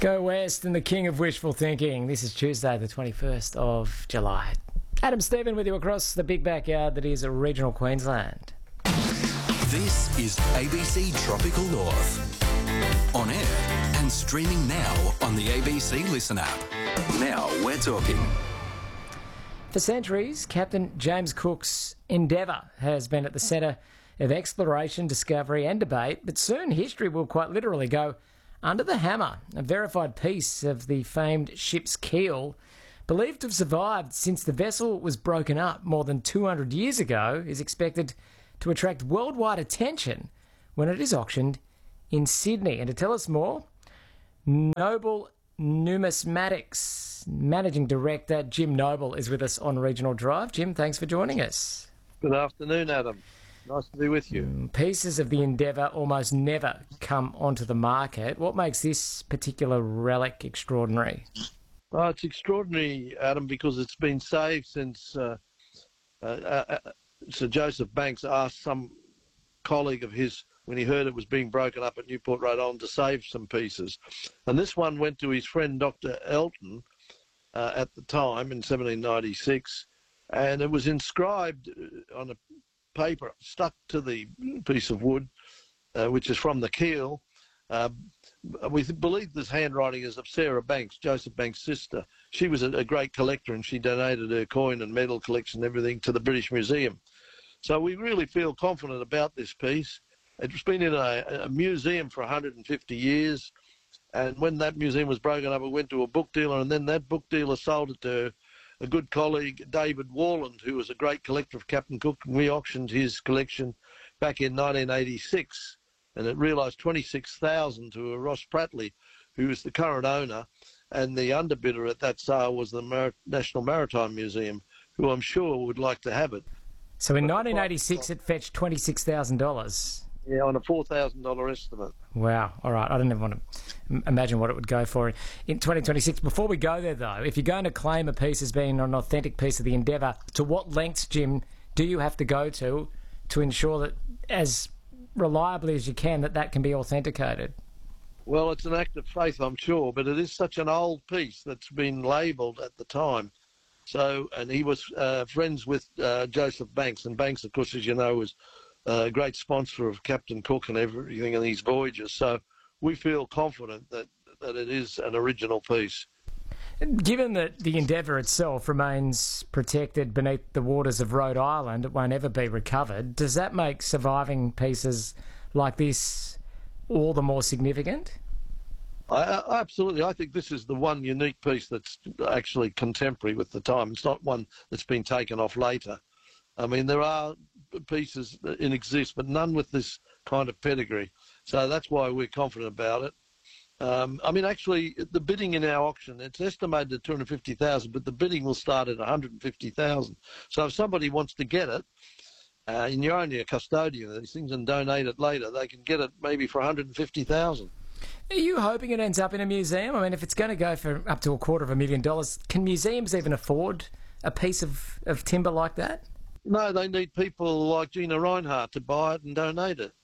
Go West and the king of wishful thinking. This is Tuesday, the 21st of July. Adam Stephen with you across the big backyard that is regional Queensland. This is ABC Tropical North. On air and streaming now on the ABC Listen app. Now we're talking. For centuries, Captain James Cook's Endeavour has been at the centre of exploration, discovery and debate, but soon history will quite literally go under the hammer. A verified piece of the famed ship's keel, believed to have survived since the vessel was broken up more than 200 years ago, is expected to attract worldwide attention when it is auctioned in Sydney. And to tell us more, Noble Numismatics Managing Director Jim Noble is with us on Regional Drive. Jim, thanks for joining us. Good afternoon, Adam. Nice to be with you. Pieces of the Endeavour almost never come onto the market. What makes this particular relic extraordinary? Well, it's extraordinary, Adam, because it's been saved since Sir Joseph Banks asked some colleague of his, when he heard it was being broken up at Newport, Rhode Island, to save some pieces. And this one went to his friend Dr. Elton at the time in 1796, and it was inscribed on a paper stuck to the piece of wood, which is from the keel. We believe this handwriting is of Sarah Banks, Joseph Banks' sister. She was a great collector, and she donated her coin and medal collection and everything to the British Museum. So we really feel confident about this piece. It's been in a museum for 150 years, and when that museum was broken up, it went to a book dealer, and then that book dealer sold it to a good colleague, David Warland, who was a great collector of Captain Cook, and we auctioned his collection back in 1986, and it realised $26,000 to Ross Prattley, who is the current owner, and the underbidder at that sale was the National Maritime Museum, who I'm sure would like to have it. So in 1986 it fetched $26,000? Yeah, on a $4,000 estimate. Wow. All right. I don't even want to imagine what it would go for in 2026. Before we go there, though, if you're going to claim a piece as being an authentic piece of the Endeavour, to what lengths, Jim, do you have to go to ensure that, as reliably as you can, that can be authenticated? Well, it's an act of faith, I'm sure, but it is such an old piece that's been labelled at the time. So, and he was friends with Joseph Banks, and Banks, of course, as you know, was a great sponsor of Captain Cook and everything in these voyages. So we feel confident that it is an original piece. Given that the Endeavour itself remains protected beneath the waters of Rhode Island, it won't ever be recovered, does that make surviving pieces like this all the more significant? Absolutely. I think this is the one unique piece that's actually contemporary with the time. It's not one that's been taken off later. I mean, there are pieces in exist, but none with this kind of pedigree. So that's why we're confident about it. I mean, actually, the bidding in our auction, it's estimated at $250,000, but the bidding will start at $150,000. So if somebody wants to get it, and you're only a custodian of these things and donate it later, they can get it maybe for $150,000. Are you hoping it ends up in a museum? I mean, if it's going to go for up to $250,000, can museums even afford a piece of timber like that? No, they need people like Gina Reinhardt to buy it and donate it.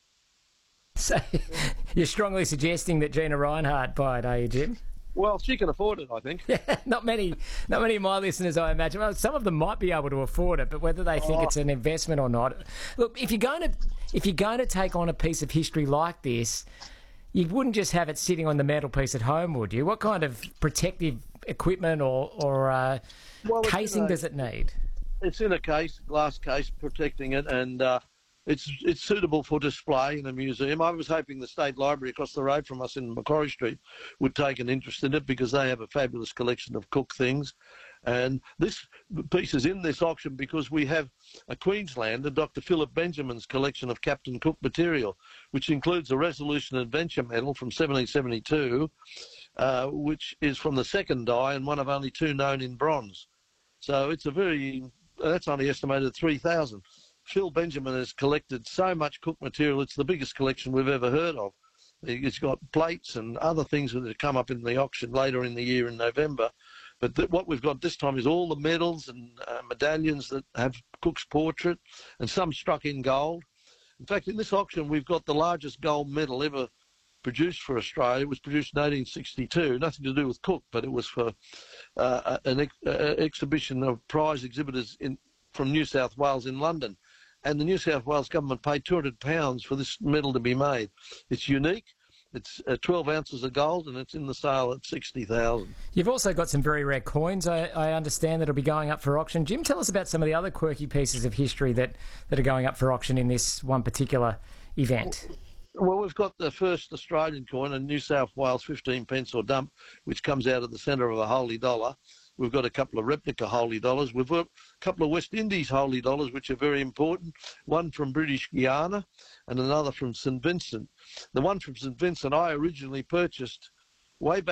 So you're strongly suggesting that Gina Reinhardt buy it, are you, Jim? Well, she can afford it, I think. Yeah, not many of my listeners, I imagine. Well, some of them might be able to afford it, but whether they think it's an investment or not. Look, if you're going to take on a piece of history like this, you wouldn't just have it sitting on the mantelpiece at home, would you? What kind of protective equipment or casing does it need? It's in a case, glass case, protecting it, and it's suitable for display in a museum. I was hoping the State Library across the road from us in Macquarie Street would take an interest in it, because they have a fabulous collection of Cook things. And this piece is in this auction because we have a Queenslander, Dr. Philip Benjamin's collection of Captain Cook material, which includes a Resolution Adventure medal from 1772, which is from the second die and one of only two known in bronze. So it's that's only estimated at $3,000. Phil Benjamin has collected so much Cook material, it's the biggest collection we've ever heard of. It's got plates and other things that have come up in the auction later in the year in November. But what we've got this time is all the medals and medallions that have Cook's portrait, and some struck in gold. In fact, in this auction, we've got the largest gold medal ever produced for Australia. It was produced in 1862, nothing to do with Cook, but it was for an exhibition of prize exhibitors from New South Wales in London. And the New South Wales government paid £200 for this medal to be made. It's unique. It's 12 ounces of gold, and it's in the sale at $60,000. You've also got some very rare coins, I understand, that'll be going up for auction. Jim, tell us about some of the other quirky pieces of history that are going up for auction in this one particular event. Well, we've got the first Australian coin, a New South Wales 15 pence or dump, which comes out of the centre of a holy dollar. We've got a couple of replica holy dollars. We've got a couple of West Indies holy dollars, which are very important. One from British Guiana and another from St. Vincent. The one from St. Vincent I originally purchased way back